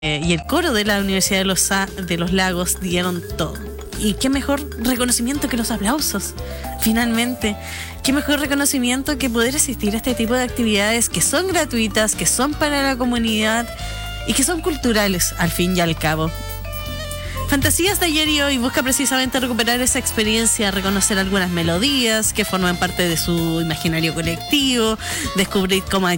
y el coro de la Universidad de los Lagos dieron todo. Y qué mejor reconocimiento que los aplausos, finalmente. Qué mejor reconocimiento que poder asistir a este tipo de actividades que son gratuitas, que son para la comunidad y que son culturales, al fin y al cabo. Fantasías de ayer y hoy busca precisamente recuperar esa experiencia, reconocer algunas melodías que forman parte de su imaginario colectivo, descubrir cómo